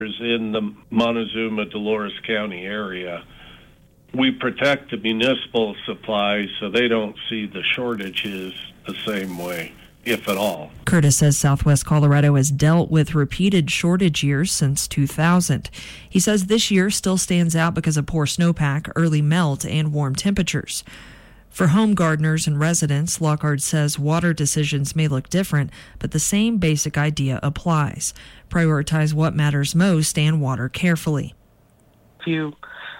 in the Montezuma, Dolores County area. We protect the municipal supplies so they don't see the shortages the same way, if at all. Curtis says Southwest Colorado has dealt with repeated shortage years since 2000. He says this year still stands out because of poor snowpack, early melt, and warm temperatures. For home gardeners and residents, Lockhart says water decisions may look different, but the same basic idea applies. Prioritize what matters most and water carefully. If you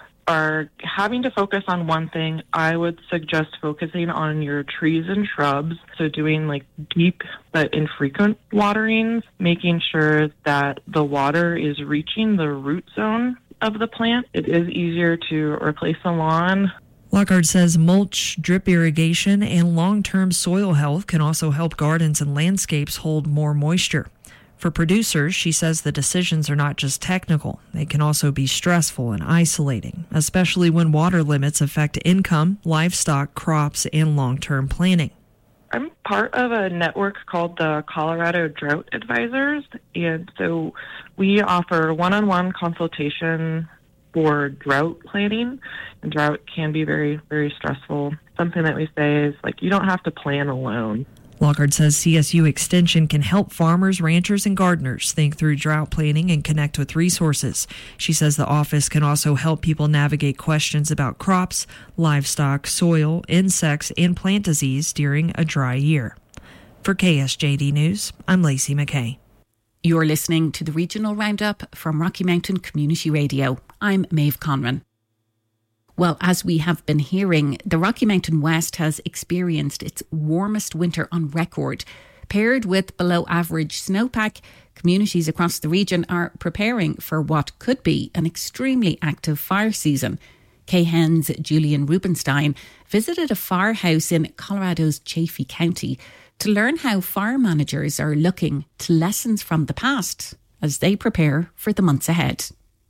are having to focus on one thing, I would suggest focusing on your trees and shrubs. So doing like deep but infrequent waterings, making sure that the water is reaching the root zone of the plant. It is easier to replace the lawn. Lockhart says mulch, drip irrigation, and long-term soil health can also help gardens and landscapes hold more moisture. For producers, she says the decisions are not just technical. They can also be stressful and isolating, especially when water limits affect income, livestock, crops, and long-term planning. I'm part of a network called the Colorado Drought Advisors, and so we offer one-on-one consultation for drought planning, and drought can be very, very stressful. Something that we say is, like, you don't have to plan alone. Lockhart says CSU Extension can help farmers, ranchers, and gardeners think through drought planning and connect with resources. She says the office can also help people navigate questions about crops, livestock, soil, insects, and plant disease during a dry year. For KSJD News, I'm Lacey McKay. You're listening to the Regional Roundup from Rocky Mountain Community Radio. I'm Maeve Conran. Well, as we have been hearing, the Rocky Mountain West has experienced its warmest winter on record. Paired with below average snowpack, communities across the region are preparing for what could be an extremely active fire season. KHEN's Julian Rubenstein visited a firehouse in Colorado's Chaffee County to learn how fire managers are looking to lessons from the past as they prepare for the months ahead.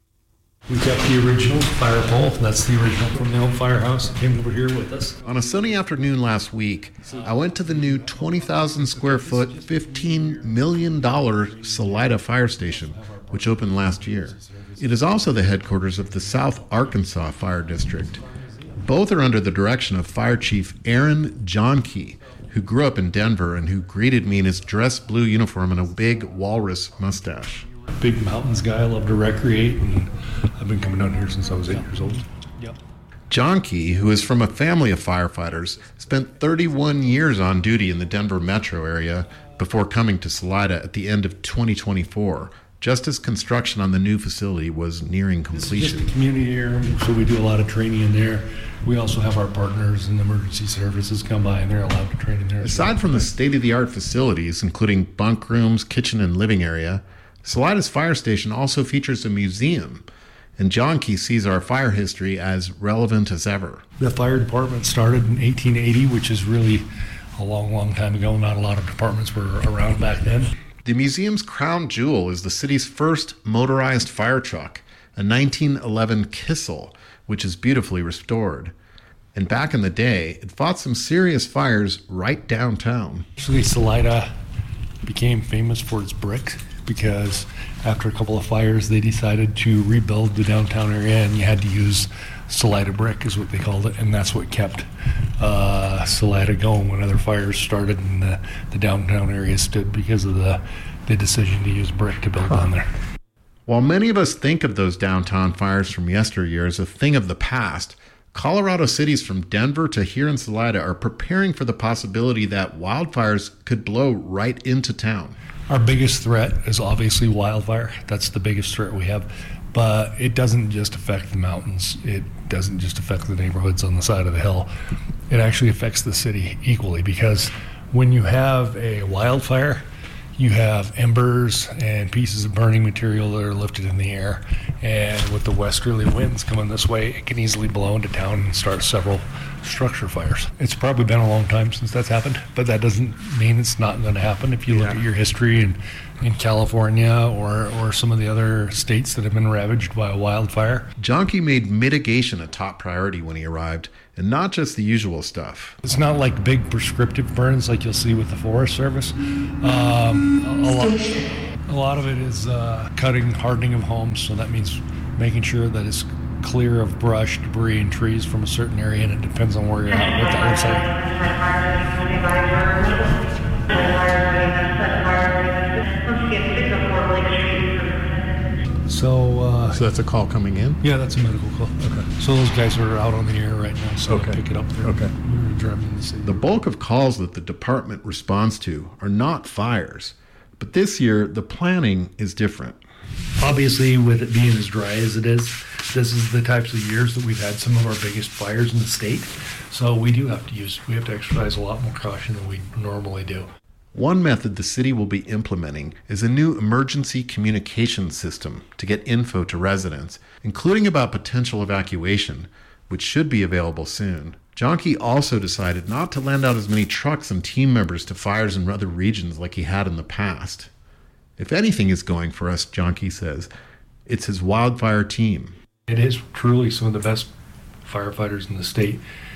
We got the original fire pole. That's the original from the old firehouse. It came over here with us. On a sunny afternoon last week, I went to the new 20,000 square foot, $15 million Salida Fire Station, which opened last year. It is also the headquarters of the South Arkansas Fire District. Both are under the direction of Fire Chief Aaron Johnke, who grew up in Denver and who greeted me in his dress blue uniform and a big walrus mustache. Big mountains guy, I love to recreate, and I've been coming down here since I was 8 years old. Yep. Johnke, who is from a family of firefighters, spent 31 years on duty in the Denver metro area before coming to Salida at the end of 2024, just as construction on the new facility was nearing completion. It's just a community area, so we do a lot of training in there. We also have our partners in emergency services come by, and they're allowed to train in there. Aside from the state-of-the-art facilities, including bunk rooms, kitchen, and living area, Salida's fire station also features a museum, and Johnke sees our fire history as relevant as ever. The fire department started in 1880, which is really a long, long time ago. Not a lot of departments were around back then. The museum's crown jewel is the city's first motorized fire truck, a 1911 Kissel, which is beautifully restored. And back in the day, it fought some serious fires right downtown. Actually, Salida became famous for its brick because after a couple of fires, they decided to rebuild the downtown area, and you had to use Salida brick is what they called it, and that's what kept Salida going when other fires started and the downtown area stood because of the decision to use brick to build down there. While many of us think of those downtown fires from yesteryear as a thing of the past, Colorado cities from Denver to here in Salida are preparing for the possibility that wildfires could blow right into town. Our biggest threat is obviously wildfire. That's the biggest threat we have. But it doesn't just affect the mountains. It doesn't just affect the neighborhoods on the side of the hill. It actually affects the city equally, because when you have a wildfire, you have embers and pieces of burning material that are lifted in the air. And with the westerly winds coming this way, it can easily blow into town and start several structure fires. It's probably been a long time since that's happened, but that doesn't mean it's not going to happen. If you look at your history in California or some of the other states that have been ravaged by a wildfire. Johnke made mitigation a top priority when he arrived, and not just the usual stuff. It's not like A lot of it is cutting, hardening of homes, so that means making sure that it's clear of brush, debris, and trees from a certain area, and it depends on where you're at with the outside. So that's a call coming in? Yeah, that's a medical call. Okay. So those guys are out on the air right now, so I'll pick it up there. Okay. We're driving in the city. The bulk of calls that the department responds to are not fires, but this year the planning is different. Obviously, with it being as dry as it is, this is the types of years that we've had some of our biggest fires in the state. So we have to exercise a lot more caution than we normally do. One method the city will be implementing is a new emergency communication system to get info to residents, including about potential evacuation, which should be available soon. Jonke also decided not to lend out as many trucks and team members to fires in other regions like he had in the past. If anything is going for us, Jonke says, it's his wildfire team. It is truly some of the best firefighters in the state.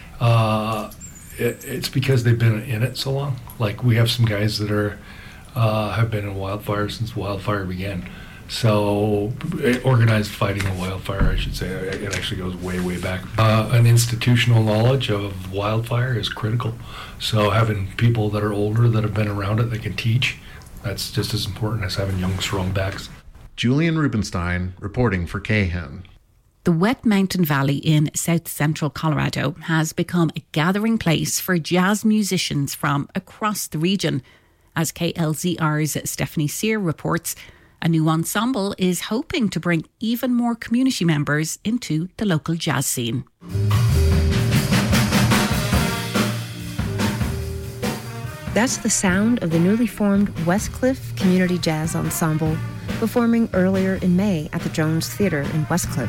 It's because they've been in it so long. Like, we have some guys that have been in wildfire since wildfire began. So organized fighting a wildfire, I should say, it actually goes way, way back. An institutional knowledge of wildfire is critical. So having people that are older that have been around it that can teach, that's just as important as having young, strong backs. Julian Rubenstein reporting for KHEN. The Wet Mountain Valley in south central Colorado has become a gathering place for jazz musicians from across the region. As KLZR's Stephanie Sear reports, a new ensemble is hoping to bring even more community members into the local jazz scene. That's the sound of the newly formed Westcliff Community Jazz Ensemble, performing earlier in May at the Jones Theatre in Westcliff.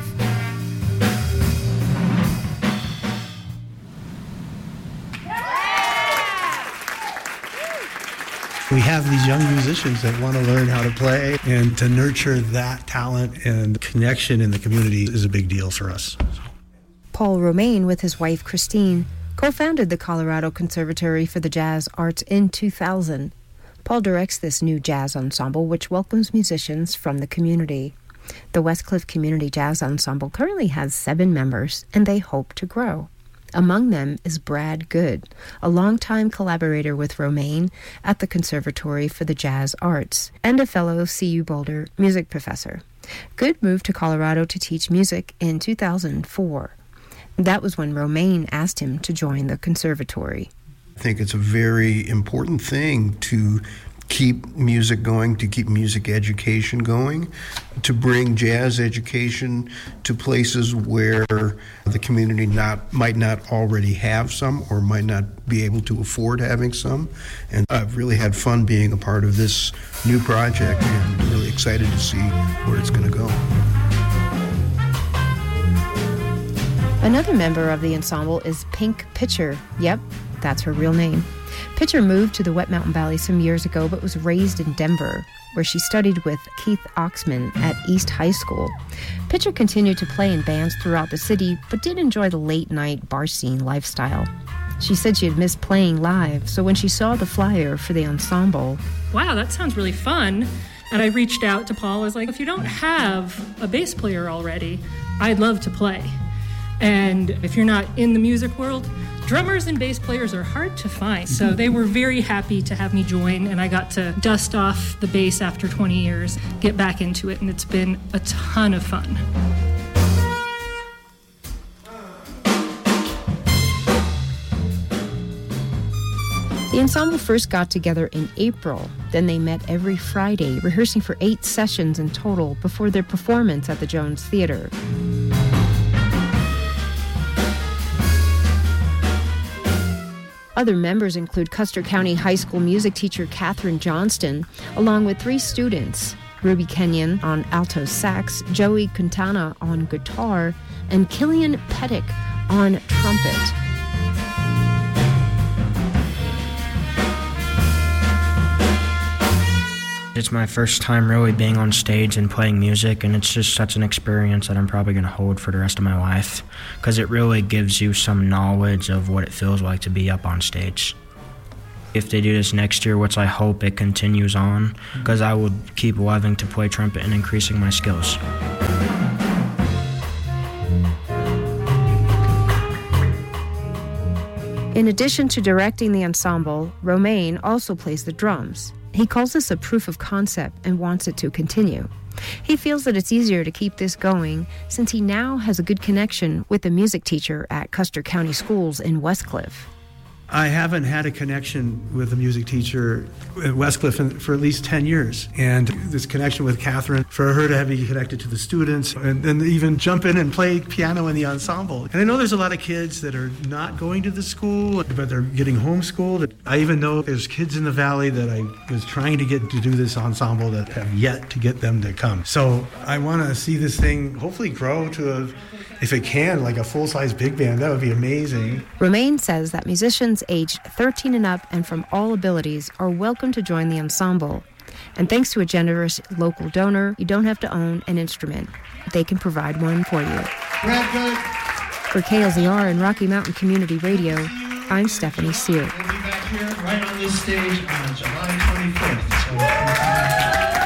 We have these young musicians that want to learn how to play, and to nurture that talent and connection in the community is a big deal for us. Paul Romaine, with his wife Christine, co-founded the Colorado Conservatory for the Jazz Arts in 2000. Paul directs this new jazz ensemble, which welcomes musicians from the community. The Westcliff Community Jazz Ensemble currently has 7 members, and they hope to grow. Among them is Brad Good, a longtime collaborator with Romaine at the Conservatory for the Jazz Arts, and a fellow CU Boulder music professor. Good moved to Colorado to teach music in 2004. That was when Romaine asked him to join the conservatory. I think it's a very important thing to keep music going, to keep music education going, to bring jazz education to places where the community might not already have some or might not be able to afford having some. And I've really had fun being a part of this new project and really excited to see where it's going to go. Another member of the ensemble is Pink Pitcher. Yep, that's her real name. Pitcher moved to the Wet Mountain Valley some years ago, but was raised in Denver, where she studied with Keith Oxman at East High School. Pitcher continued to play in bands throughout the city, but did enjoy the late-night bar scene lifestyle. She said she had missed playing live, so when she saw the flyer for the ensemble... Wow, that sounds really fun. And I reached out to Paul. I was like, if you don't have a bass player already, I'd love to play. And if you're not in the music world, drummers and bass players are hard to find. So they were very happy to have me join, and I got to dust off the bass after 20 years, get back into it, and it's been a ton of fun. The ensemble first got together in April. Then they met every Friday, rehearsing for 8 sessions in total before their performance at the Jones Theatre. Other members include Custer County High School music teacher Katherine Johnston, along with 3 students, Ruby Kenyon on alto sax, Joey Quintana on guitar, and Killian Pettick on trumpet. It's my first time really being on stage and playing music, and it's just such an experience that I'm probably going to hold for the rest of my life, because it really gives you some knowledge of what it feels like to be up on stage. If they do this next year, which I hope it continues on, because I would keep loving to play trumpet and increasing my skills. In addition to directing the ensemble, Romain also plays the drums. He calls this a proof of concept and wants it to continue. He feels that it's easier to keep this going since he now has a good connection with the music teacher at Custer County Schools in Westcliff. I haven't had a connection with a music teacher at Westcliff for at least 10 years. And this connection with Catherine, for her to be connected to the students and even jump in and play piano in the ensemble. And I know there's a lot of kids that are not going to the school, but they're getting homeschooled. I even know there's kids in the valley that I was trying to get to do this ensemble that have yet to get them to come. So I want to see this thing hopefully grow to if it can, like a full-size big band. That would be amazing. Romain says that musicians aged 13 and up and from all abilities are welcome to join the ensemble. And thanks to a generous local donor, you don't have to own an instrument. They can provide one for you. For KLZR and Rocky Mountain Community Radio, I'm Stephanie Sear. We'll be back here right on this stage on July 25th.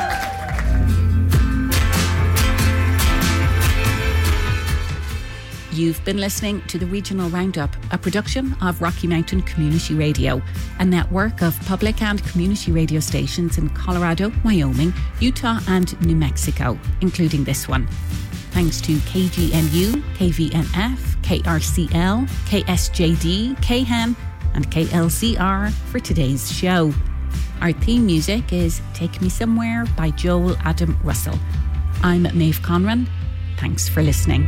You've been listening to the Regional Roundup, a production of Rocky Mountain Community Radio, a network of public and community radio stations in Colorado, Wyoming, Utah and New Mexico, including this one. Thanks to KGNU, KVNF, KRCL, KSJD, KHEM and KLZR for today's show. Our theme music is Take Me Somewhere by Joel Adam Russell. I'm Maeve Conran. Thanks for listening.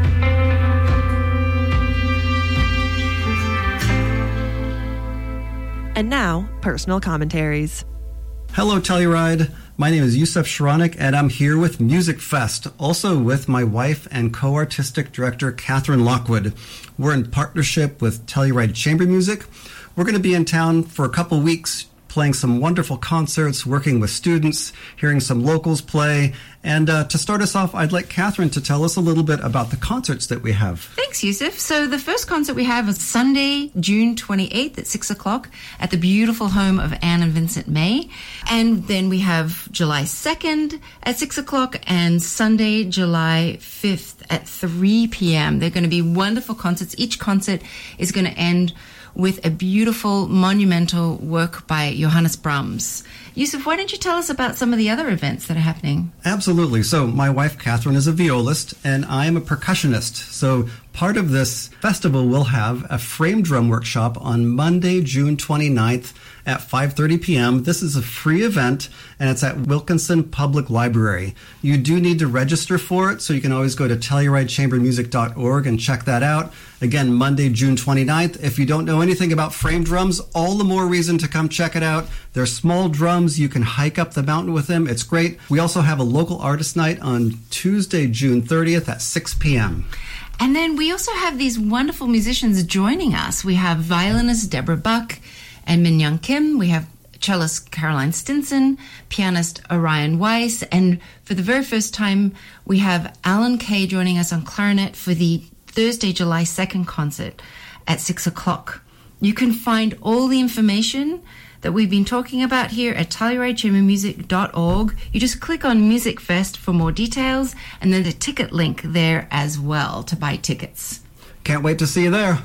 And now, personal commentaries. Hello, Telluride. My name is Yusuf Sharanik, and I'm here with Music Fest, also with my wife and co-artistic director, Catherine Lockwood. We're in partnership with Telluride Chamber Music. We're going to be in town for a couple weeks, playing some wonderful concerts, working with students, hearing some locals play. And to start us off, I'd like Catherine to tell us a little bit about the concerts that we have. Thanks, Yusuf. So the first concert we have is Sunday, June 28th at 6 o'clock at the beautiful home of Anne and Vincent May. And then we have July 2nd at 6 o'clock and Sunday, July 5th at 3 p.m. They're going to be wonderful concerts. Each concert is going to end with a beautiful monumental work by Johannes Brahms. Yusuf, why don't you tell us about some of the other events that are happening? Absolutely. So my wife, Catherine, is a violist, and I am a percussionist. So part of this festival will have a frame drum workshop on Monday, June 29th at 5:30 p.m. This is a free event, and it's at Wilkinson Public Library. You do need to register for it, so you can always go to TellurideChamberMusic.org and check that out. Again, Monday, June 29th. If you don't know anything about frame drums, all the more reason to come check it out. They're small drums. You can hike up the mountain with them. It's great. We also have a local artist night on Tuesday, June 30th at 6 p.m. And then we also have these wonderful musicians joining us. We have violinist Deborah Buck and Min Young Kim. We have cellist Caroline Stinson, pianist Orion Weiss, and for the very first time, we have Alan Kay joining us on clarinet for the Thursday, July 2nd concert at 6 o'clock. You can find all the information that we've been talking about here at TellurideChamberMusic.org. You just click on Music Fest for more details, and then the ticket link there as well to buy tickets. Can't wait to see you there.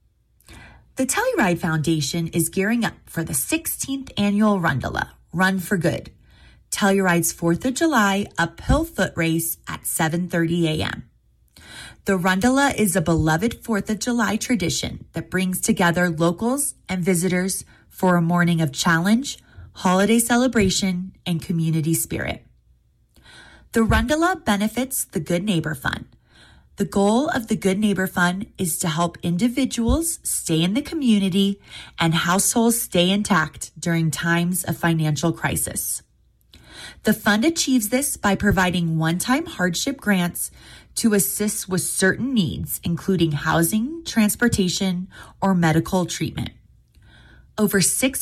The Telluride Foundation is gearing up for the 16th annual Rundala, Run for Good, Telluride's 4th of July uphill foot race at 7:30 a.m. The Rundala is a beloved 4th of July tradition that brings together locals and visitors for a morning of challenge, holiday celebration, and community spirit. The Rundala benefits the Good Neighbor Fund. The goal of the Good Neighbor Fund is to help individuals stay in the community and households stay intact during times of financial crisis. The fund achieves this by providing one-time hardship grants to assist with certain needs, including housing, transportation, or medical treatment. Over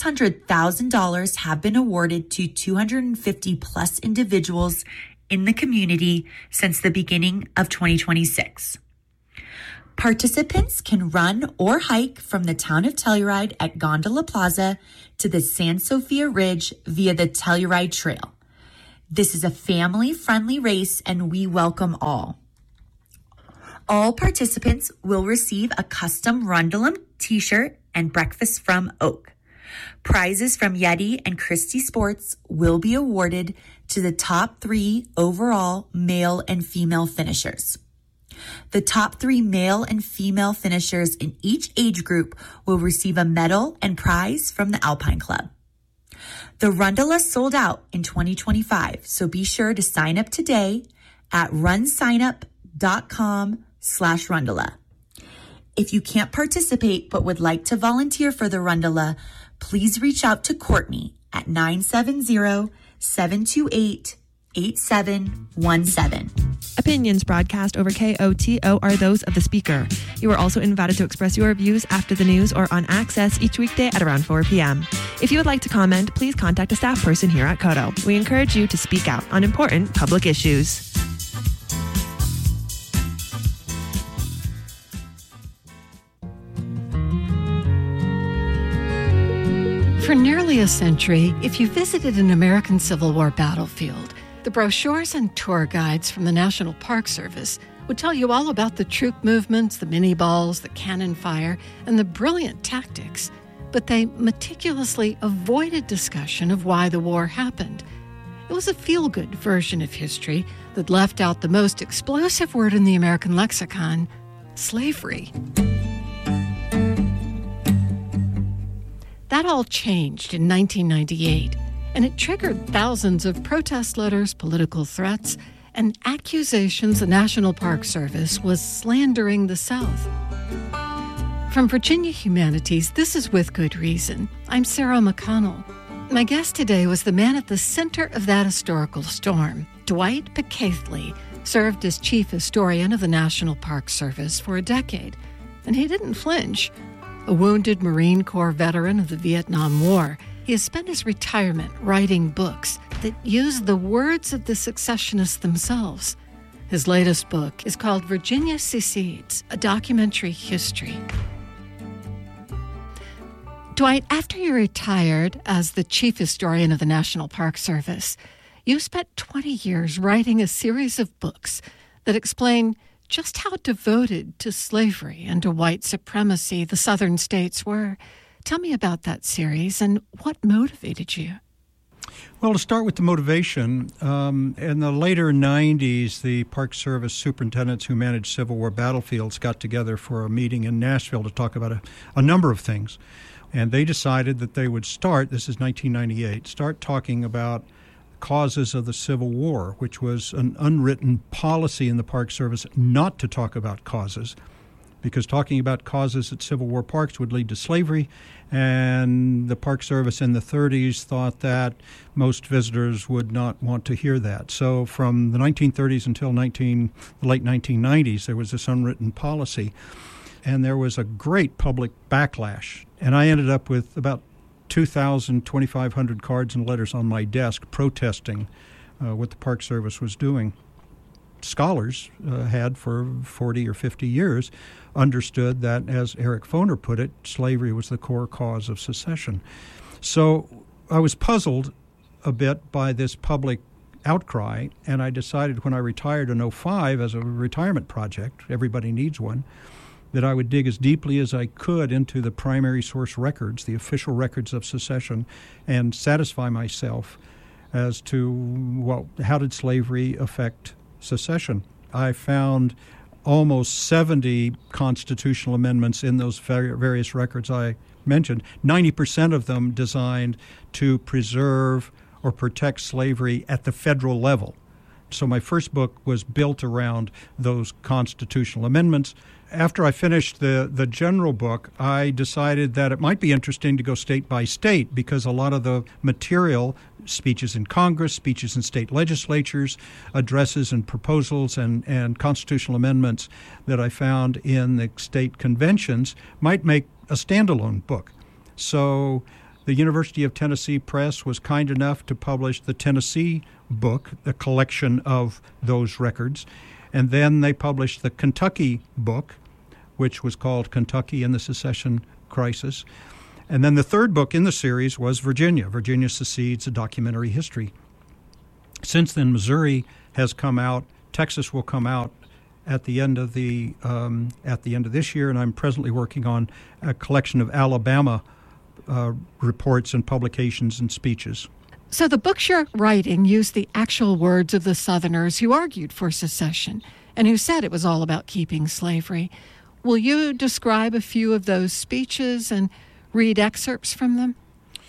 $600,000 have been awarded to 250 plus individuals in the community since the beginning of 2026. Participants can run or hike from the town of Telluride at Gondola Plaza to the San Sofia Ridge via the Telluride Trail. This is a family-friendly race, and we welcome all. All participants will receive a custom Rundulum t-shirt and breakfast from Oak. Prizes from Yeti and Christie Sports will be awarded to the top 3 overall male and female finishers. The top 3 male and female finishers in each age group will receive a medal and prize from the Alpine Club. The Rundula sold out in 2025, so be sure to sign up today at runsignup.com/Rundula. If you can't participate but would like to volunteer for the Rundula, please reach out to Courtney at 970-728-8717. Opinions broadcast over KOTO are those of the speaker. You are also invited to express your views after the news or on Access each weekday at around 4 p.m. If you would like to comment, please contact a staff person here at KOTO. We encourage you to speak out on important public issues. For nearly a century, if you visited an American Civil War battlefield, the brochures and tour guides from the National Park Service would tell you all about the troop movements, the mini balls, the cannon fire, and the brilliant tactics. But they meticulously avoided discussion of why the war happened. It was a feel-good version of history that left out the most explosive word in the American lexicon, slavery. That all changed in 1998, and it triggered thousands of protest letters, political threats, and accusations the National Park Service was slandering the South. From Virginia Humanities, this is With Good Reason. I'm Sarah McConnell. My guest today was the man at the center of that historical storm. Dwight Picaithley served as chief historian of the National Park Service for a decade, and he didn't flinch. A wounded Marine Corps veteran of the Vietnam War, he has spent his retirement writing books that use the words of the secessionists themselves. His latest book is called Virginia Secedes, a documentary history. Dwight, after you retired as the chief historian of the National Park Service, you spent 20 years writing a series of books that explain just how devoted to slavery and to white supremacy the southern states were. Tell me about that series and what motivated you. Well, to start with the motivation, in the later 90s, the Park Service superintendents who managed Civil War battlefields got together for a meeting in Nashville to talk about a number of things. And they decided that they would start, this is 1998, start talking about causes of the Civil War, which was an unwritten policy in the Park Service not to talk about causes, because talking about causes at Civil War parks would lead to slavery, and the Park Service in the 30s thought that most visitors would not want to hear that. So from the 1930s until the late 1990s, there was this unwritten policy, and there was a great public backlash. And I ended up with about 2,500 cards and letters on my desk protesting what the Park Service was doing. Scholars had for 40 or 50 years understood that, as Eric Foner put it, slavery was the core cause of secession. So I was puzzled a bit by this public outcry, and I decided when I retired in 2005 as a retirement project, everybody needs one, that I would dig as deeply as I could into the primary source records, the official records of secession, and satisfy myself as to, how did slavery affect secession? I found almost 70 constitutional amendments in those various records I mentioned, 90% of them designed to preserve or protect slavery at the federal level. So my first book was built around those constitutional amendments. After I finished the general book, I decided that it might be interesting to go state by state, because a lot of the material, speeches in Congress, speeches in state legislatures, addresses and proposals and constitutional amendments that I found in the state conventions might make a standalone book. So the University of Tennessee Press was kind enough to publish the Tennessee book, a collection of those records. And then they published the Kentucky book, which was called Kentucky and the Secession Crisis. And then the third book in the series was Virginia. Virginia Secedes, a documentary history. Since then, Missouri has come out. Texas will come out at the end of this year, and I'm presently working on a collection of Alabama reports and publications and speeches. So the books you're writing use the actual words of the Southerners who argued for secession and who said it was all about keeping slavery. Will you describe a few of those speeches and read excerpts from them?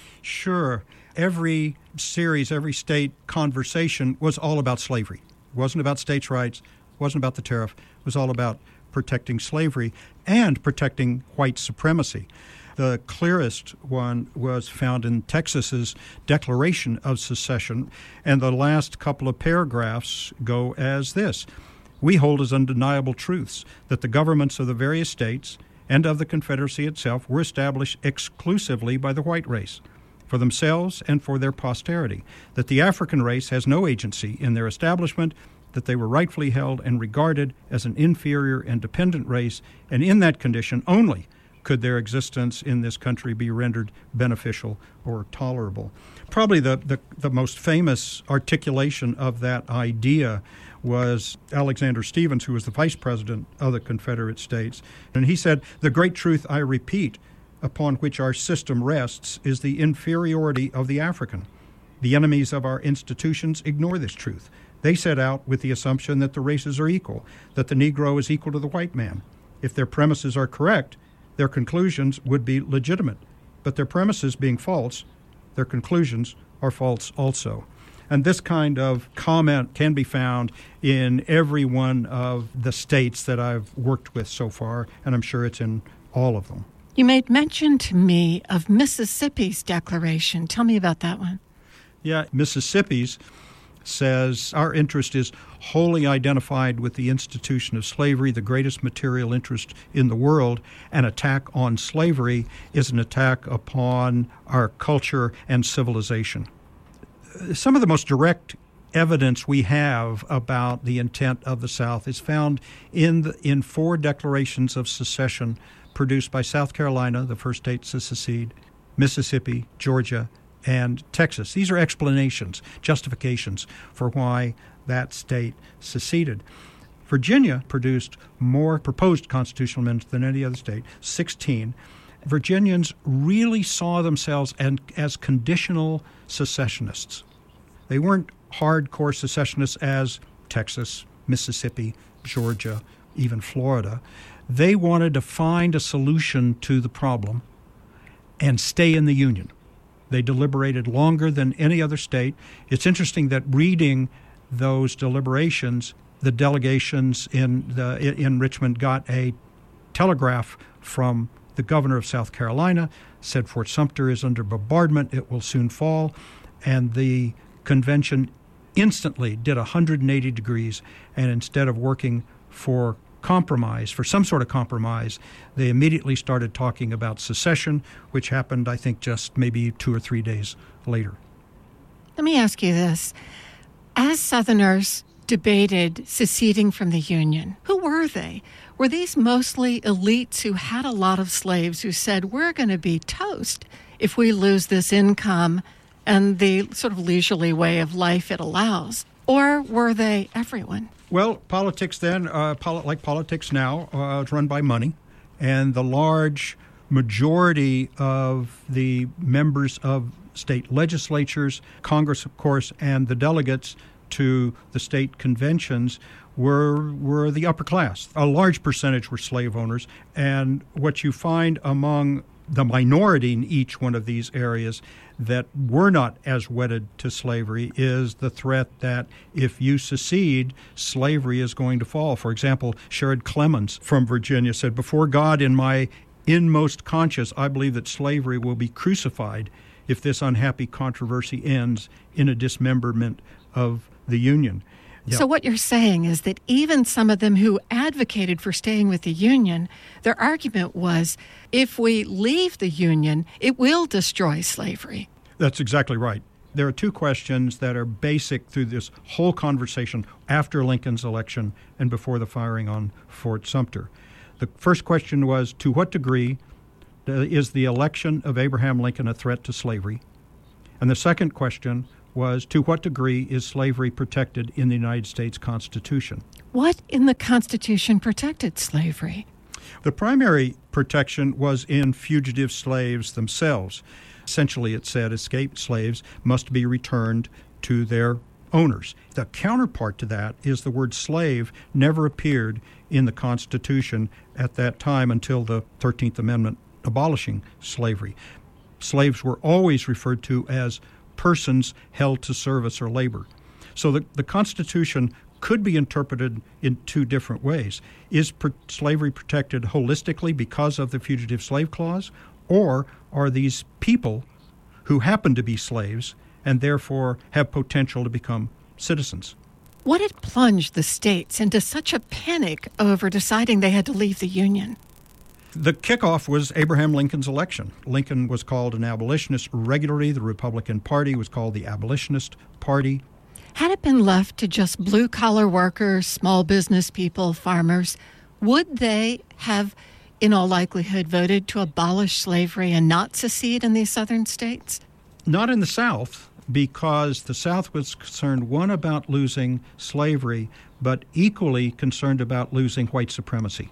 Sure. Every series, every state conversation was all about slavery. It wasn't about states' rights. It wasn't about the tariff. It was all about protecting slavery and protecting white supremacy. The clearest one was found in Texas's Declaration of Secession, and the last couple of paragraphs go as this. We hold as undeniable truths that the governments of the various states and of the Confederacy itself were established exclusively by the white race, for themselves and for their posterity, that the African race has no agency in their establishment, that they were rightfully held and regarded as an inferior and dependent race, and in that condition only could their existence in this country be rendered beneficial or tolerable. Probably the most famous articulation of that idea was Alexander Stephens, who was the vice president of the Confederate States. And he said, "The great truth, I repeat, upon which our system rests is the inferiority of the African. The enemies of our institutions ignore this truth. They set out with the assumption that the races are equal, that the Negro is equal to the white man. If their premises are correct, their conclusions would be legitimate. But their premises being false, their conclusions are false also." And this kind of comment can be found in every one of the states that I've worked with so far, and I'm sure it's in all of them. You made mention to me of Mississippi's declaration. Tell me about that one. Yeah, Mississippi's says our interest is wholly identified with the institution of slavery, the greatest material interest in the world. An attack on slavery is an attack upon our culture and civilization. Some of the most direct evidence we have about the intent of the South is found in 4 declarations of secession produced by South Carolina, the first state to secede, Mississippi, Georgia, and Texas. These are explanations, justifications for why that state seceded. Virginia produced more proposed constitutional amendments than any other state, 16. Virginians really saw themselves as conditional secessionists. They weren't hardcore secessionists as Texas, Mississippi, Georgia, even Florida. They wanted to find a solution to the problem and stay in the Union. They deliberated longer than any other state. It's interesting that reading those deliberations, the delegations in Richmond got a telegraph from the governor of South Carolina, said Fort Sumter is under bombardment, it will soon fall, and the convention instantly did 180 degrees, and instead of working for compromise, for some sort of compromise, they immediately started talking about secession, which happened, I think, just maybe 2 or 3 days later. Let me ask you this. As Southerners debated seceding from the Union, who were they? Were these mostly elites who had a lot of slaves who said, we're going to be toast if we lose this income and the sort of leisurely way of life it allows? Or were they everyone? Well, politics then, like politics now, is run by money. And the large majority of the members of state legislatures, Congress, of course, and the delegates to the state conventions were the upper class. A large percentage were slave owners. And what you find among the minority in each one of these areas that were not as wedded to slavery is the threat that if you secede, slavery is going to fall. For example, Sherrod Clemens from Virginia said, "Before God, in my inmost conscience, I believe that slavery will be crucified if this unhappy controversy ends in a dismemberment of the Union." So what you're saying is that even some of them who advocated for staying with the Union, their argument was, if we leave the Union, it will destroy slavery. That's exactly right. There are 2 questions that are basic through this whole conversation after Lincoln's election and before the firing on Fort Sumter. The first question was, to what degree is the election of Abraham Lincoln a threat to slavery? And the second question was, to what degree is slavery protected in the United States Constitution? What in the Constitution protected slavery? The primary protection was in fugitive slaves themselves. Essentially, it said escaped slaves must be returned to their owners. The counterpart to that is the word slave never appeared in the Constitution at that time until the 13th Amendment abolishing slavery. Slaves were always referred to as persons held to service or labor. So the Constitution could be interpreted in two different ways. Is slavery protected holistically because of the Fugitive Slave Clause, or are these people who happen to be slaves and therefore have potential to become citizens? What had plunged the states into such a panic over deciding they had to leave the Union? The kickoff was Abraham Lincoln's election. Lincoln was called an abolitionist regularly. The Republican Party was called the Abolitionist Party. Had it been left to just blue-collar workers, small business people, farmers, would they have, in all likelihood, voted to abolish slavery and not secede in these southern states? Not in the South, because the South was concerned, one, about losing slavery, but equally concerned about losing white supremacy.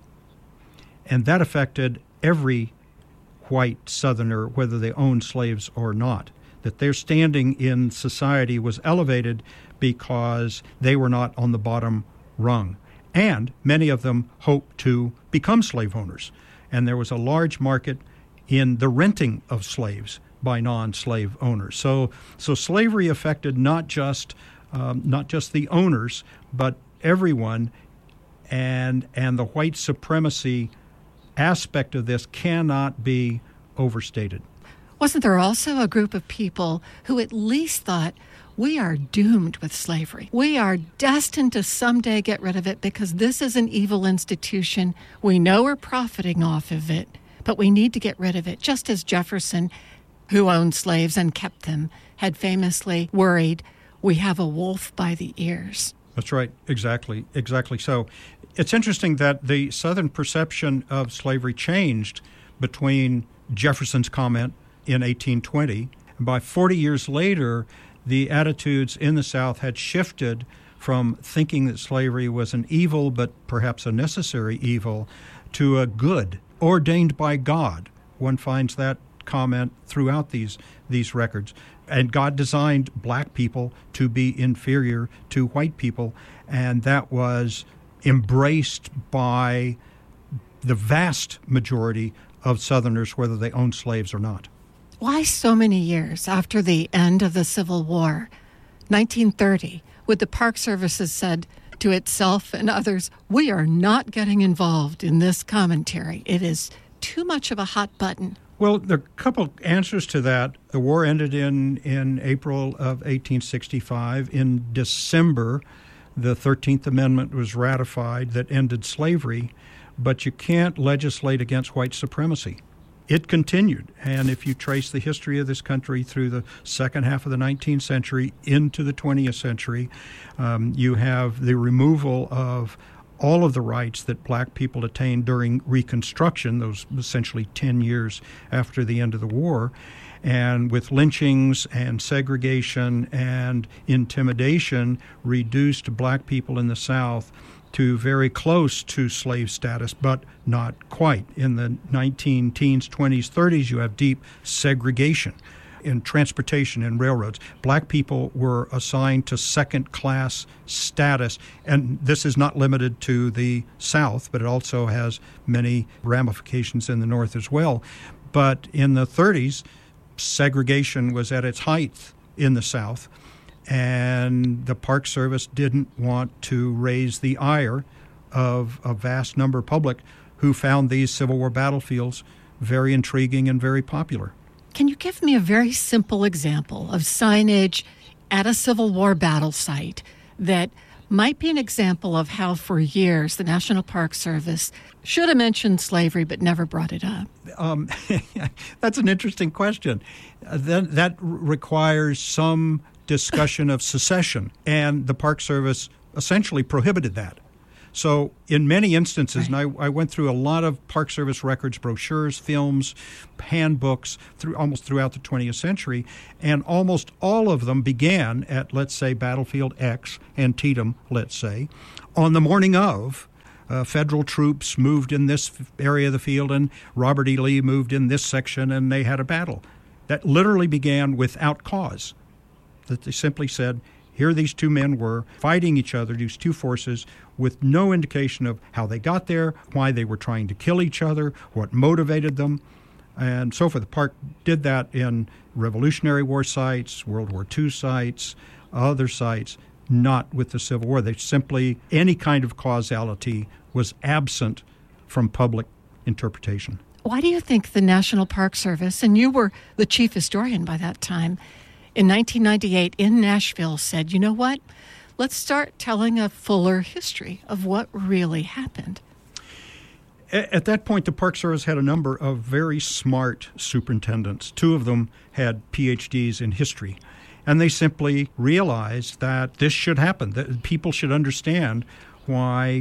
And that affected every white Southerner, whether they owned slaves or not, that their standing in society was elevated because they were not on the bottom rung. And many of them hoped to become slave owners. And there was a large market in the renting of slaves by non-slave owners. So slavery affected not just the owners, but everyone. And the white supremacy aspect of this cannot be overstated. Wasn't there also a group of people who at least thought, we are doomed with slavery. We are destined to someday get rid of it because this is an evil institution. We know we're profiting off of it, but we need to get rid of it. Just as Jefferson, who owned slaves and kept them, had famously worried, we have a wolf by the ears. That's right. Exactly so. It's interesting that the Southern perception of slavery changed between Jefferson's comment in 1820. By 40 years later, the attitudes in the South had shifted from thinking that slavery was an evil, but perhaps a necessary evil, to a good, ordained by God. One finds that comment throughout these records. And God designed black people to be inferior to white people, and that was embraced by the vast majority of Southerners, whether they owned slaves or not. Why so many years after the end of the Civil War, 1930, would the Park Service have said to itself and others, we are not getting involved in this commentary. It is too much of a hot button. Well, there are a couple answers to that. The war ended in April of 1865. In December, the 13th Amendment was ratified that ended slavery, but you can't legislate against white supremacy. It continued, and if you trace the history of this country through the second half of the 19th century into the 20th century, you have the removal of all of the rights that black people attained during Reconstruction, those essentially 10 years after the end of the war, and with lynchings and segregation and intimidation, reduced black people in the South to very close to slave status, but not quite. In the 19-teens, 20s, 30s, you have deep segregation in transportation and railroads. Black people were assigned to second-class status, and this is not limited to the South, but it also has many ramifications in the North as well. But in the 30s, segregation was at its height in the South, and the Park Service didn't want to raise the ire of a vast number of public who found these Civil War battlefields very intriguing and very popular. Can you give me a very simple example of signage at a Civil War battle site that might be an example of how for years the National Park Service should have mentioned slavery but never brought it up? That's an interesting question. That requires some discussion of secession, and the Park Service essentially prohibited that. So in many instances, and I went through a lot of Park Service records, brochures, films, handbooks almost throughout the 20th century, and almost all of them began at, let's say, Battlefield X, Antietam, let's say, on the morning of. Federal troops moved in this area of the field, and Robert E. Lee moved in this section, and they had a battle. That literally began without cause. That they simply said, here these two men were fighting each other, these two forces, with no indication of how they got there, why they were trying to kill each other, what motivated them, and so forth. The park did that in Revolutionary War sites, World War II sites, other sites, not with the Civil War. They simply, any kind of causality was absent from public interpretation. Why do you think the National Park Service, and you were the chief historian by that time, in 1998 in Nashville said, you know what, let's start telling a fuller history of what really happened? At that point, the Park Service had a number of very smart superintendents. Two of them had PhDs in history. And they simply realized that this should happen, that people should understand why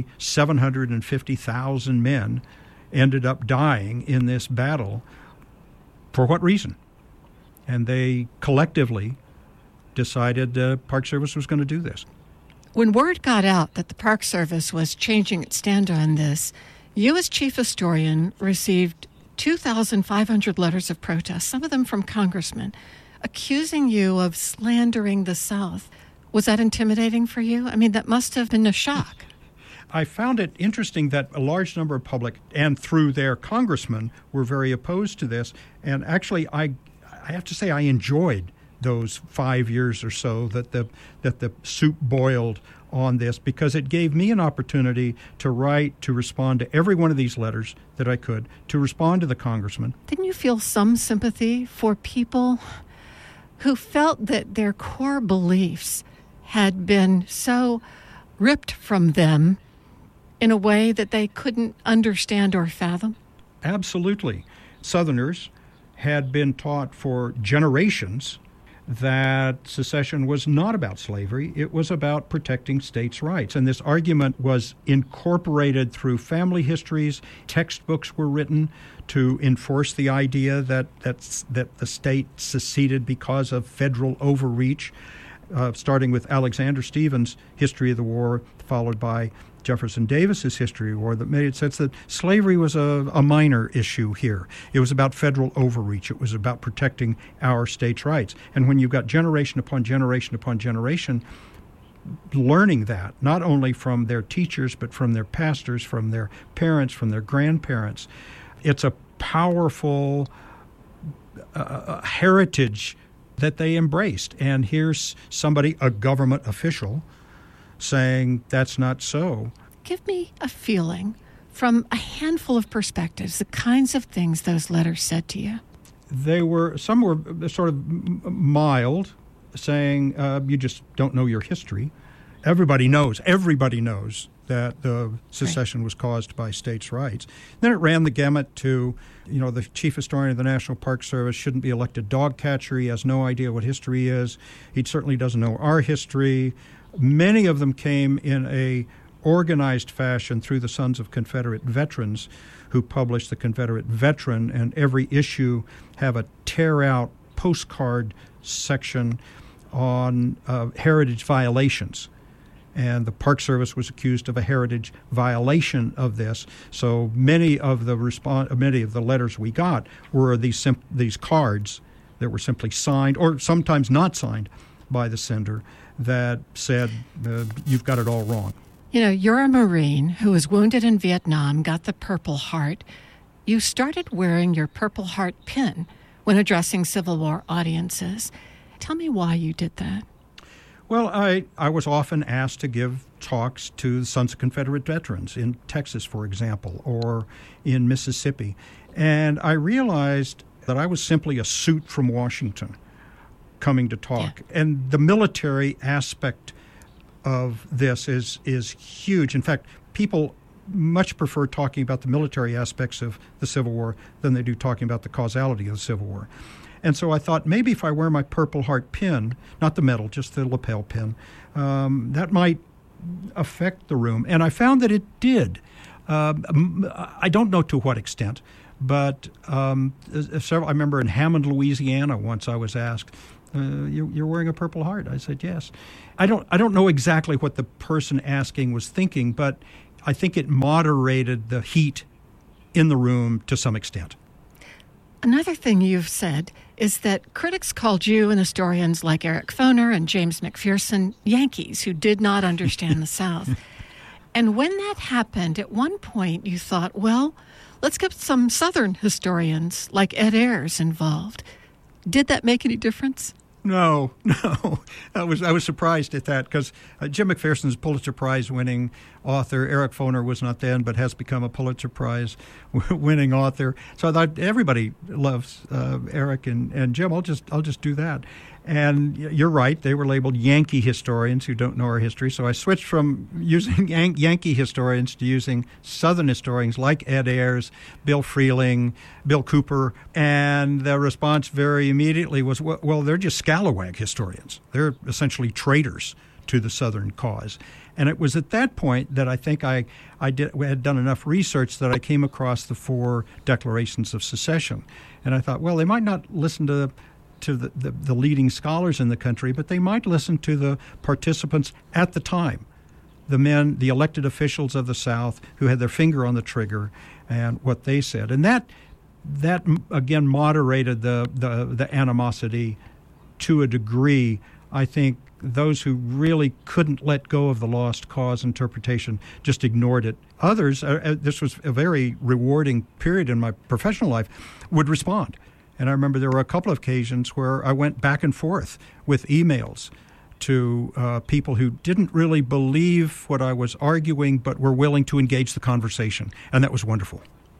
750,000 men ended up dying in this battle. For what reason? And they collectively decided the Park Service was going to do this. When word got out that the Park Service was changing its stand on this, you as chief historian received 2,500 letters of protest, some of them from congressmen, accusing you of slandering the South. Was that intimidating for you? I mean, that must have been a shock. I found it interesting that a large number of public, and through their congressmen, were very opposed to this. And actually, I have to say I enjoyed those 5 years or so that the soup boiled on this, because it gave me an opportunity to write, to respond to every one of these letters that I could, to respond to the congressman. Didn't you feel some sympathy for people who felt that their core beliefs had been so ripped from them in a way that they couldn't understand or fathom? Absolutely. Southerners had been taught for generations that secession was not about slavery. It was about protecting states' rights. And this argument was incorporated through family histories. Textbooks were written to enforce the idea that the state seceded because of federal overreach, starting with Alexander Stephens' History of the War, followed by Jefferson Davis's History of War, that made sense that slavery was a minor issue here. It was about federal overreach. It was about protecting our states' rights. And when you've got generation upon generation upon generation learning that, not only from their teachers, but from their pastors, from their parents, from their grandparents, it's a powerful heritage that they embraced. And here's somebody, a government official, saying that's not so. Give me a feeling from a handful of perspectives, the kinds of things those letters said to you. Some were sort of mild, saying you just don't know your history. Everybody knows that the secession was caused by states' rights. Then it ran the gamut to, the chief historian of the National Park Service shouldn't be elected dog catcher. He has no idea what history is. He certainly doesn't know our history. Many of them came in a organized fashion through the Sons of Confederate Veterans, who published the Confederate Veteran, and every issue have a tear-out postcard section on heritage violations. And the Park Service was accused of a heritage violation of this. So many of the letters we got were these cards that were simply signed, or sometimes not signed, by the sender, that said, you've got it all wrong. You're a Marine who was wounded in Vietnam, got the Purple Heart. You started wearing your Purple Heart pin when addressing Civil War audiences. Tell me why you did that. Well, I was often asked to give talks to the Sons of Confederate Veterans in Texas, for example, or in Mississippi. And I realized that I was simply a suit from Washington coming to talk. Yeah. And the military aspect of this is huge. In fact, people much prefer talking about the military aspects of the Civil War than they do talking about the causality of the Civil War. And so I thought, maybe if I wear my Purple Heart pin, not the medal, just the lapel pin, that might affect the room? And I found that it did. I don't know to what extent, but I remember in Hammond, Louisiana, once I was asked, you're wearing a Purple Heart. I said, yes. I don't know exactly what the person asking was thinking, but I think it moderated the heat in the room to some extent. Another thing you've said is that critics called you and historians like Eric Foner and James McPherson Yankees who did not understand the South. And when that happened, at one point you thought, well, let's get some Southern historians like Ed Ayers involved. Did that make any difference? No. I was surprised at that because Jim McPherson's Pulitzer Prize-winning author. Eric Foner was not then, but has become a Pulitzer Prize-winning author. So I thought everybody loves Eric and Jim. I'll just do that. And you're right; they were labeled Yankee historians who don't know our history. So I switched from using Yankee historians to using Southern historians like Ed Ayers, Bill Freeling, Bill Cooper. And the response very immediately was, well, they're just scalawag historians. They're essentially traitors to the Southern cause. And it was at that point that I think I had done enough research that I came across the 4 declarations of secession. And I thought, well, they might not listen to the leading scholars in the country, but they might listen to the participants at the time, the elected officials of the South who had their finger on the trigger and what they said. And that again moderated the animosity to a degree. I think those who really couldn't let go of the lost cause interpretation just ignored it. Others, this was a very rewarding period in my professional life, would respond. And I remember there were a couple of occasions where I went back and forth with emails to people who didn't really believe what I was arguing, but were willing to engage the conversation. And that was wonderful.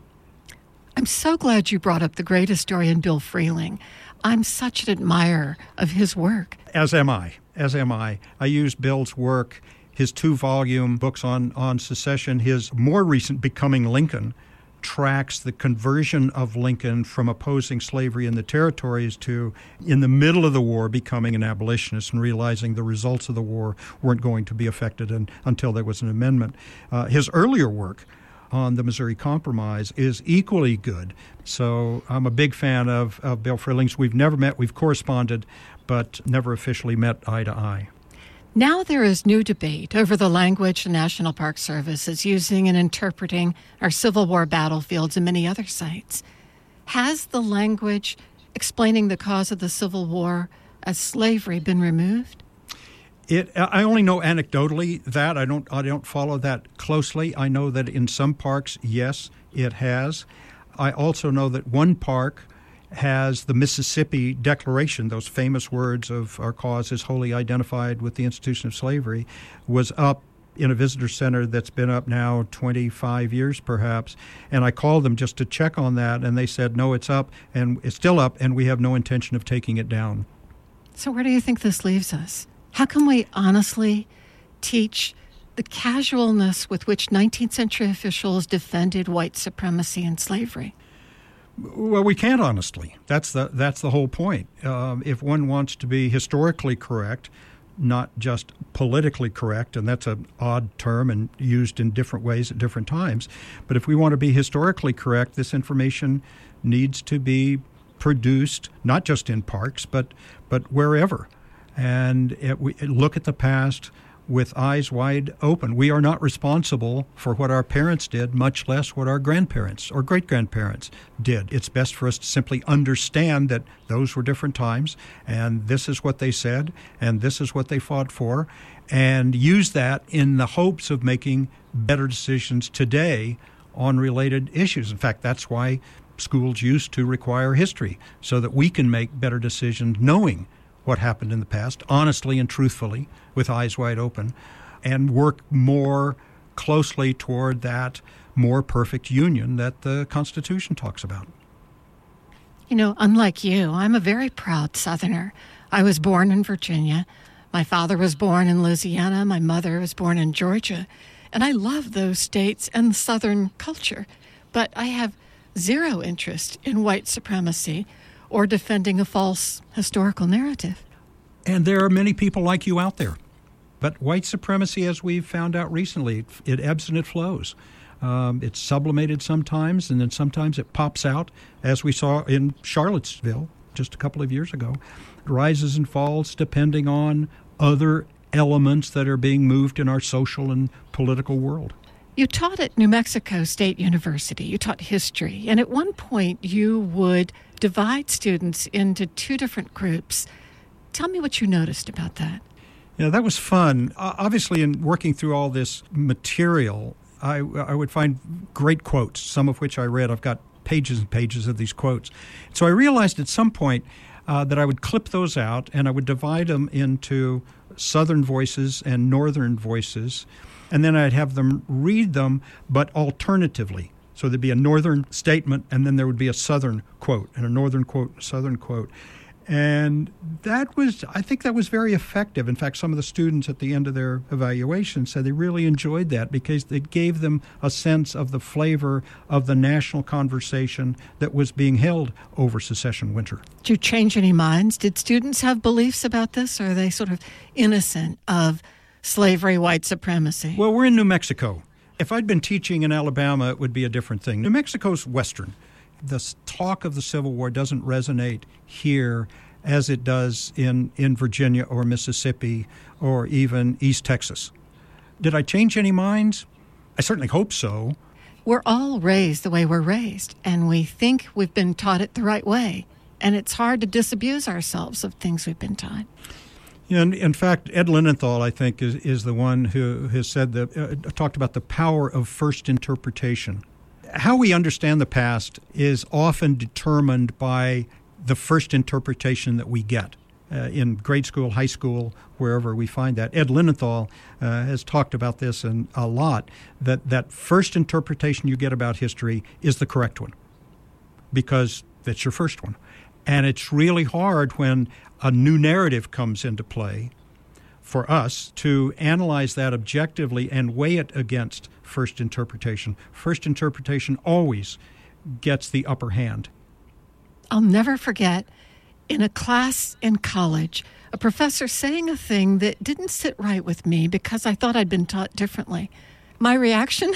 I'm so glad you brought up the great historian Bill Freeling. I'm such an admirer of his work. As am I. I used Bill's work, his 2-volume books on secession, his more recent Becoming Lincoln, tracks the conversion of Lincoln from opposing slavery in the territories to, in the middle of the war, becoming an abolitionist and realizing the results of the war weren't going to be affected until there was an amendment. His earlier work on the Missouri Compromise is equally good. So I'm a big fan of Bill Freeling's. We've never met, we've corresponded, but never officially met eye to eye. Now there is new debate over the language the National Park Service is using in interpreting our Civil War battlefields and many other sites. Has the language explaining the cause of the Civil War as slavery been removed? I only know anecdotally that. I don't follow that closely. I know that in some parks, yes, it has. I also know that one park has the Mississippi Declaration, those famous words of our cause is wholly identified with the institution of slavery, was up in a visitor center that's been up now 25 years perhaps. And I called them just to check on that, and they said, no, it's up, and it's still up, and we have no intention of taking it down. So where do you think this leaves us? How can we honestly teach the casualness with which 19th century officials defended white supremacy and slavery? Well, we can't honestly. That's the whole point. If one wants to be historically correct, not just politically correct, and that's an odd term and used in different ways at different times, but if we want to be historically correct, this information needs to be produced not just in parks, but wherever. And we look at the past with eyes wide open. We are not responsible for what our parents did, much less what our grandparents or great-grandparents did. It's best for us to simply understand that those were different times, and this is what they said, and this is what they fought for, and use that in the hopes of making better decisions today on related issues. In fact, that's why schools used to require history, so that we can make better decisions knowing what happened in the past, honestly and truthfully, with eyes wide open, and work more closely toward that more perfect union that the Constitution talks about. You know, unlike you, I'm a very proud Southerner. I was born in Virginia. My father was born in Louisiana. My mother was born in Georgia. And I love those states and the Southern culture. But I have zero interest in white supremacy or defending a false historical narrative. And there are many people like you out there. But white supremacy, as we've found out recently, it ebbs and it flows. It's sublimated sometimes, and then sometimes it pops out, as we saw in Charlottesville just a couple of years ago. It rises and falls depending on other elements that are being moved in our social and political world. You taught at New Mexico State University. You taught history. And at one point, you would divide students into two different groups. Tell me what you noticed about that. Yeah, that was fun. Obviously, in working through all this material, I would find great quotes, some of which I read. I've got pages and pages of these quotes. So I realized at some point that I would clip those out and I would divide them into Southern voices and Northern voices, and then I'd have them read them, but alternatively. So there'd be a Northern statement, and then there would be a Southern quote, and a Northern quote, and a Southern quote. And I think that was very effective. In fact, some of the students at the end of their evaluation said they really enjoyed that because it gave them a sense of the flavor of the national conversation that was being held over secession winter. Did you change any minds? Did students have beliefs about this, or are they sort of innocent of slavery, white supremacy? Well, we're in New Mexico. If I'd been teaching in Alabama, it would be a different thing. New Mexico's Western. The talk of the Civil War doesn't resonate here as it does in Virginia or Mississippi or even East Texas. Did I change any minds? I certainly hope so. We're all raised the way we're raised, and we think we've been taught it the right way. And it's hard to disabuse ourselves of things we've been taught. And in fact, Ed Linenthal, I think, is the one who has said that talked about the power of first interpretation. How we understand the past is often determined by the first interpretation that we get in grade school, high school, wherever we find that. Ed Linenthal has talked about this a lot, that first interpretation you get about history is the correct one because that's your first one. And it's really hard when a new narrative comes into play for us to analyze that objectively and weigh it against first interpretation. First interpretation always gets the upper hand. I'll never forget, in a class in college, a professor saying a thing that didn't sit right with me because I thought I'd been taught differently. My reaction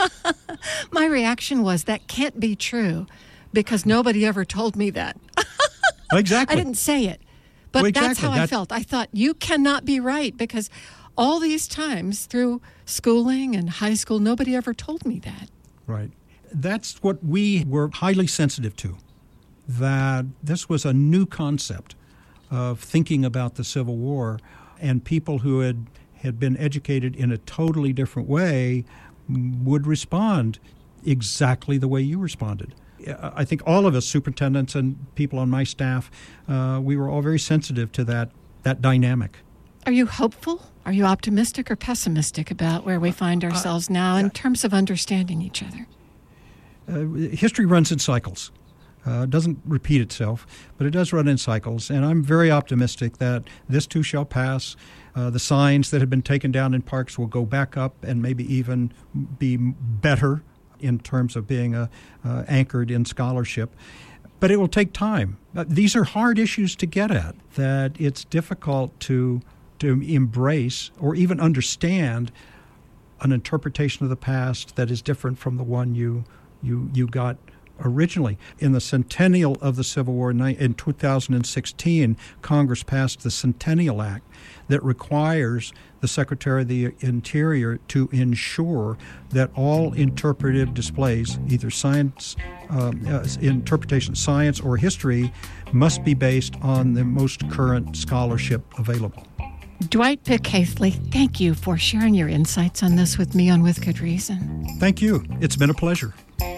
was, that can't be true because nobody ever told me that. Exactly. I didn't say it, but well, exactly. That's how I felt. I thought, you cannot be right because all these times through schooling and high school, nobody ever told me that. Right. That's what we were highly sensitive to, that this was a new concept of thinking about the Civil War, and people who had been educated in a totally different way would respond exactly the way you responded. I think all of us, superintendents and people on my staff, we were all very sensitive to that dynamic. Are you hopeful? Are you optimistic or pessimistic about where we find ourselves now in terms of understanding each other? History runs in cycles. It doesn't repeat itself, but it does run in cycles. And I'm very optimistic that this too shall pass. The signs that have been taken down in parks will go back up and maybe even be better in terms of being anchored in scholarship. But it will take time. These are hard issues to get at, that it's difficult to embrace or even understand an interpretation of the past that is different from the one you got originally. In the centennial of the Civil War in 2016, Congress passed the Centennial Act that requires the Secretary of the Interior to ensure that all interpretive displays, either science, interpretation, science, or history, must be based on the most current scholarship available. Dwight Pick-Haithley, thank you for sharing your insights on this with me on With Good Reason. Thank you. It's been a pleasure.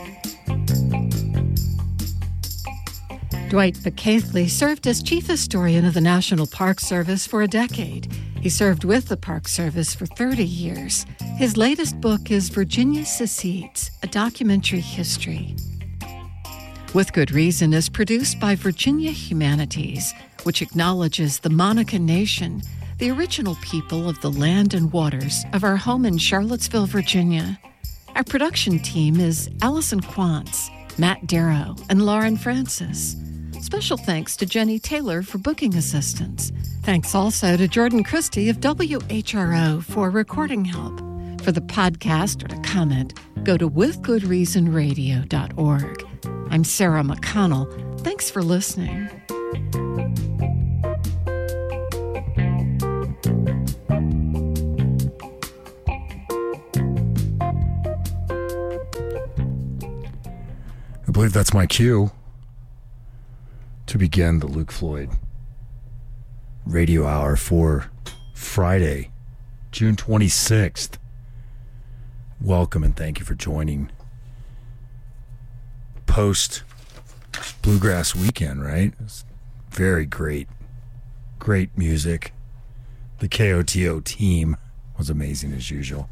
Dwight Pick-Haithley served as chief historian of the National Park Service for a decade. He served with the Park Service for 30 years. His latest book is Virginia Secedes, a documentary history. With Good Reason is produced by Virginia Humanities, which acknowledges the Monacan Nation, the original people of the land and waters of our home in Charlottesville, Virginia. Our production team is Allison Quantz, Matt Darrow, and Lauren Francis. Special special thanks to Jenny Taylor for booking assistance. Thanks also to Jordan Christie of WHRO for recording help. For the podcast or to comment, go to withgoodreasonradio.org. I'm Sarah McConnell. Thanks for listening. I believe that's my cue to begin the Luke Floyd Radio Hour for Friday, June 26th. Welcome and thank you for joining. Post Bluegrass weekend, right? It's very great music. The KOTO team was amazing as usual.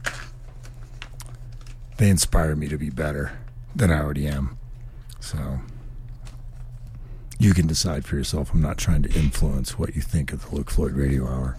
They inspired me to be better than I already am. So you can decide for yourself. I'm not trying to influence what you think of the Luke Floyd Radio Hour.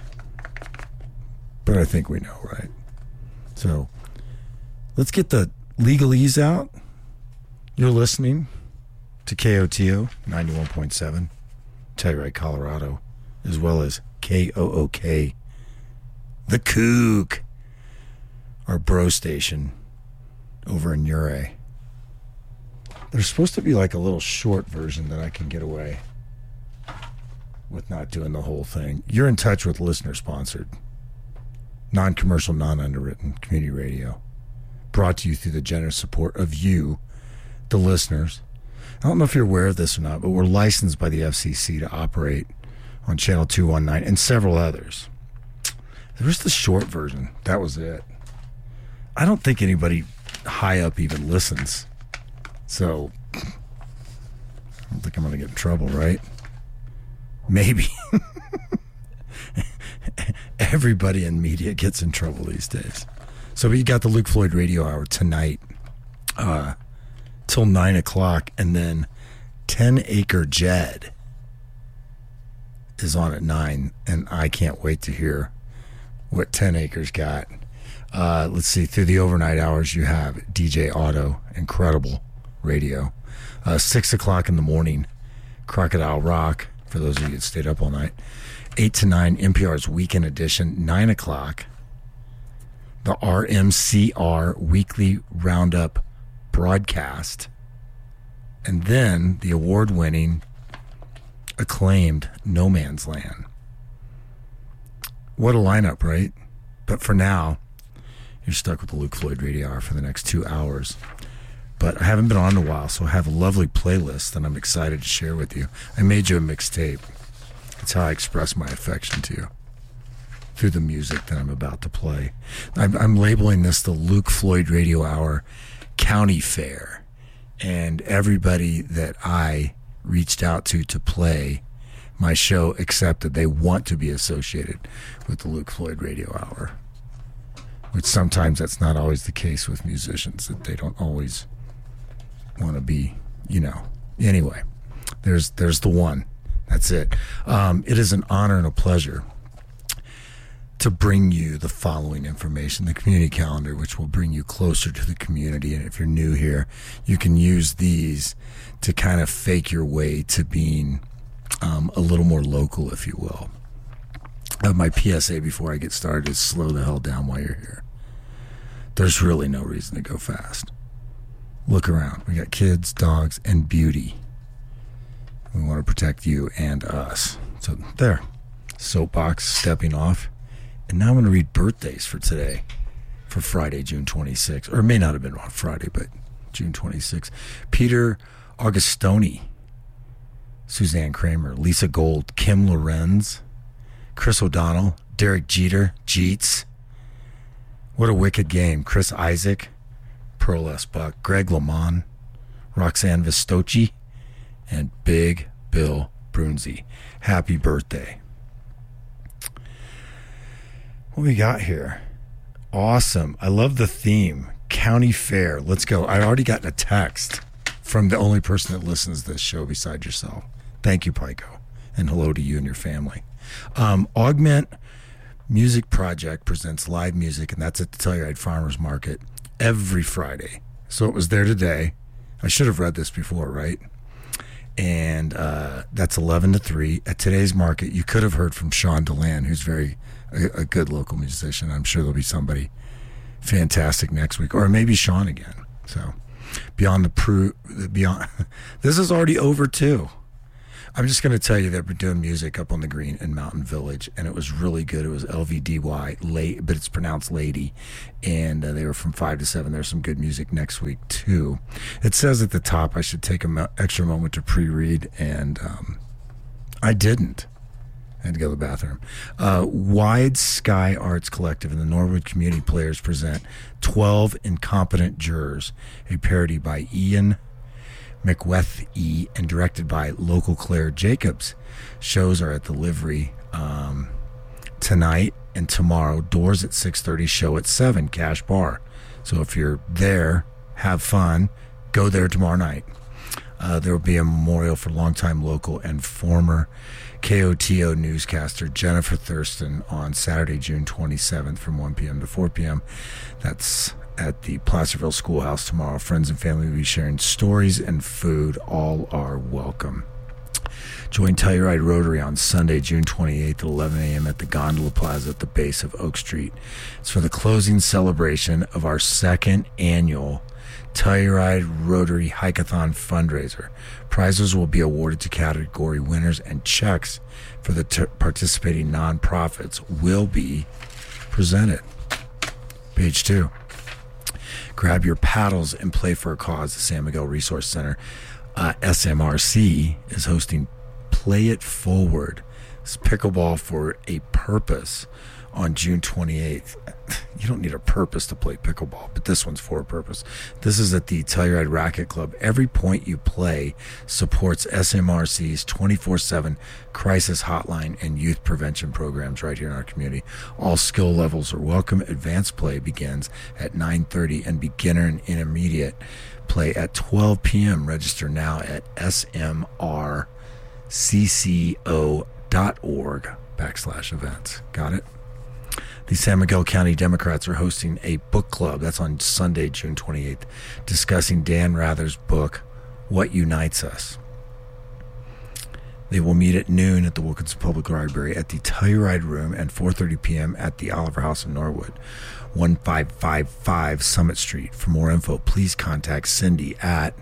But I think we know, right? So let's get the legalese out. You're listening to KOTO 91.7, Telluride, Colorado, as well as KOOK, The Kook, our bro station over in Uray. There's supposed to be like a little short version that I can get away with not doing the whole thing. You're in touch with listener-sponsored, non-commercial, non-underwritten community radio, brought to you through the generous support of you, the listeners. I don't know if you're aware of this or not, but we're licensed by the FCC to operate on Channel 219 and several others. There was the short version. That was it. I don't think anybody high up even listens. So, I don't think I'm going to get in trouble, right? Maybe. Everybody in media gets in trouble these days. So we got the Luke Floyd Radio Hour tonight till 9 o'clock, and then 10 Acre Jed is on at 9, and I can't wait to hear what 10 Acres got. Let's see, through the overnight hours you have DJ Otto, incredible radio. 6 o'clock in the morning, Crocodile Rock, for those of you that stayed up all night. 8 to 9, NPR's Weekend Edition. 9 o'clock, the RMCR Weekly Roundup broadcast. And then the award-winning, acclaimed No Man's Land. What a lineup, right? But for now, you're stuck with the Luke Floyd Radio Hour for the next 2 hours. But I haven't been on in a while, so I have a lovely playlist that I'm excited to share with you. I made you a mixtape. That's how I express my affection to you, through the music that I'm about to play. I'm labeling this the Luke Floyd Radio Hour County Fair. And everybody that I reached out to play my show accepted they want to be associated with the Luke Floyd Radio Hour. Which sometimes that's not always the case with musicians, that they don't always want to be, Anyway, there's the one. That's it. It is an honor and a pleasure to bring you the following information, the community calendar, which will bring you closer to the community. And if you're new here, you can use these to kind of fake your way to being a little more local, if you will. My PSA before I get started is slow the hell down while you're here. There's really no reason to go fast. Look around. We got kids, dogs, and beauty. We want to protect you and us. So there. Soapbox stepping off. And now I'm going to read birthdays for today, for Friday, June 26th. Or it may not have been on Friday, but June 26th. Peter Augustoni, Suzanne Kramer, Lisa Gold, Kim Lorenz, Chris O'Donnell, Derek Jeter, Jeets. What a wicked game. Chris Isaac, Pearl S. Buck, Greg LeMond, Roxanne Vistocchi, and Big Bill Brunzi. Happy birthday. What we got here? Awesome. I love the theme. County Fair. Let's go. I already got a text from the only person that listens to this show beside yourself. Thank you, Pico. And hello to you and your family. Augment Music Project presents live music, and that's at the Telluride Farmers Market every Friday. So it was there today. I should have read this before, right? And that's 11 to 3. At today's market, you could have heard from Sean DeLand, who's a good local musician. I'm sure there'll be somebody fantastic next week, or maybe Sean again. So beyond this is already over too. I'm just going to tell you that we're doing music up on the green in Mountain Village, and it was really good. It was LVDY, but it's pronounced Lady, and they were from 5 to 7. There's some good music next week, too. It says at the top I should take an extra moment to pre-read, and I didn't. I had to go to the bathroom. Wide Sky Arts Collective and the Norwood Community Players present 12 Incompetent Jurors, a parody by Ian McWethy and directed by local Claire Jacobs. Shows are at the Livery tonight and tomorrow. Doors at 6:30, show at 7, Cash Bar. So if you're there, have fun. Go there tomorrow night. There will be a memorial for longtime local and former KOTO newscaster Jennifer Thurston on Saturday, June 27th from 1 p.m. to 4 p.m. That's at the Placerville Schoolhouse tomorrow. Friends and family will be sharing stories and food. All are welcome. Join Telluride Rotary on Sunday, June 28th at 11 a.m. at the Gondola Plaza at the base of Oak Street. It's for the closing celebration of our second annual Telluride Rotary Hike-a-thon fundraiser. Prizes will be awarded to category winners, and checks for the participating nonprofits will be presented. Page 2. Grab your paddles and play for a cause. The San Miguel Resource Center, SMRC, is hosting Play It Forward. It's pickleball for a purpose on June 28th. You don't need a purpose to play pickleball, but this one's for a purpose. This is at the Telluride Racket Club. Every point you play supports SMRC's 24/7 crisis hotline and youth prevention programs right here in our community. All skill levels are welcome. Advanced play begins at 9:30 and beginner and intermediate play at 12 p.m. Register now at smrcco.org/events. Got it? The San Miguel County Democrats are hosting a book club. That's on Sunday, June 28th, discussing Dan Rather's book, What Unites Us. They will meet at noon at the Wilkinson Public Library at the Telluride Room and 4:30 p.m. at the Oliver House in Norwood, 1555 Summit Street. For more info, please contact Cindy at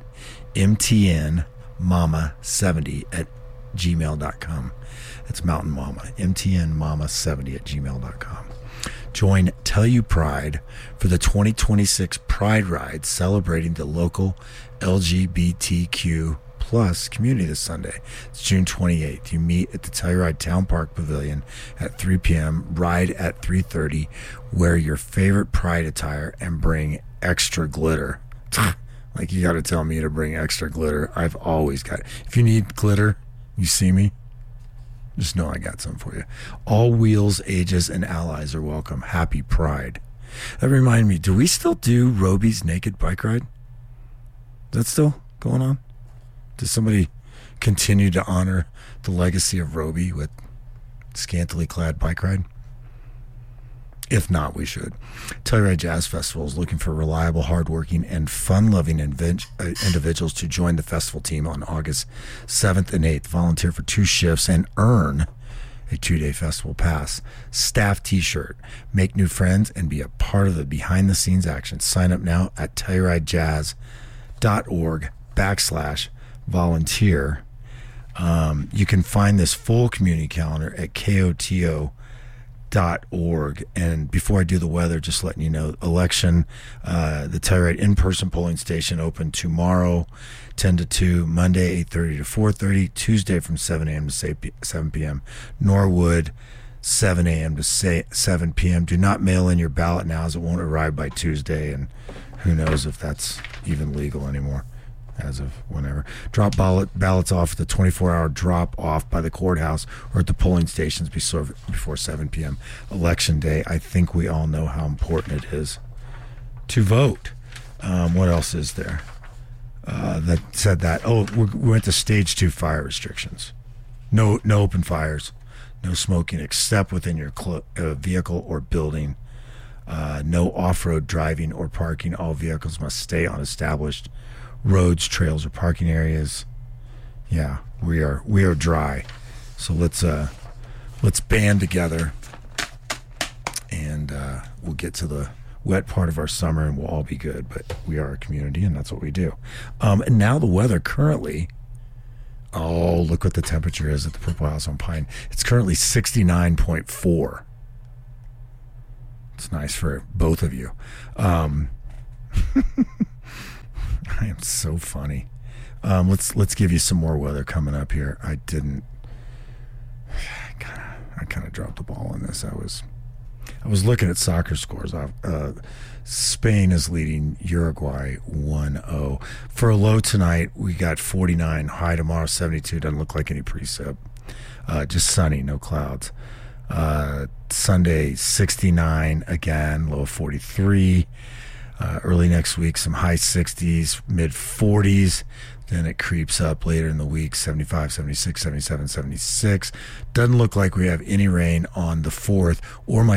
mtnmama70@gmail.com. It's Mountain Mama, mtnmama70@gmail.com. Join Telluride for the 2026 Pride Ride, celebrating the local LGBTQ plus community this Sunday. It's June 28th. You meet at the Telluride Town Park Pavilion at 3 p.m., ride at 3:30, wear your favorite Pride attire, and bring extra glitter. Like, you got to tell me to bring extra glitter. I've always got it. If you need glitter, you see me, just know I got some for you. All wheels, ages, and allies are welcome. Happy Pride. That reminded me, do we still do Roby's Naked Bike Ride? Is that still going on? Does somebody continue to honor the legacy of Roby with scantily clad bike ride? If not, we should. Telluride Jazz Festival is looking for reliable, hardworking, and fun-loving individuals to join the festival team on August 7th and 8th. Volunteer for 2 shifts and earn a 2-day festival pass. Staff t-shirt. Make new friends and be a part of the behind-the-scenes action. Sign up now at TellurideJazz.org/volunteer. You can find this full community calendar at KOTO.org. And before I do the weather, just letting you know, election, the Telluride in-person polling station open tomorrow 10 to 2, Monday 8:30 to 4:30, Tuesday from 7 a.m. to 7 p.m., Norwood 7 a.m. to 7 p.m. Do not mail in your ballot now, as it won't arrive by Tuesday, and who knows if that's even legal anymore as of whenever. Drop ballots off at the 24-hour drop-off by the courthouse or at the polling stations before 7 p.m. Election Day. I think we all know how important it is to vote. What else is there that said that? Oh, we went to stage 2 fire restrictions. No open fires. No smoking except within your vehicle or building. No off-road driving or parking. All vehicles must stay on established roads, trails, or parking areas. Yeah, we are dry. So let's band together, and we'll get to the wet part of our summer, and we'll all be good. But we are a community, and that's what we do. And now the weather currently. Oh, look what the temperature is at the Purple House on Pine. It's currently 69.4. It's nice for both of you. I am so funny. Let's give you some more weather coming up here. I kind of dropped the ball on this. I was looking at soccer scores. Spain is leading Uruguay 1-0. For a low tonight, we got 49. High tomorrow, 72. Doesn't look like any precip. Just sunny, no clouds. Sunday, 69 again, low of 43. Early next week, some high 60s, mid 40s. Then it creeps up later in the week, 75, 76, 77, 76. Doesn't look like we have any rain on the 4th or my